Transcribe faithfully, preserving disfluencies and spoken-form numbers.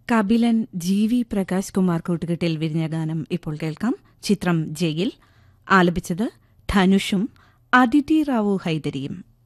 Kapilan G V Prakash Kumar കൂട്ടുകെട്ടിൽ വിരിഞ്ഞ ഗാനം ഇപ്പോൾ കേൾക്കാം. ചിത്രം ജയിൽ. ആലപിച്ചത് ധനുഷും അദിതി റാവു ഹൈദരിയും.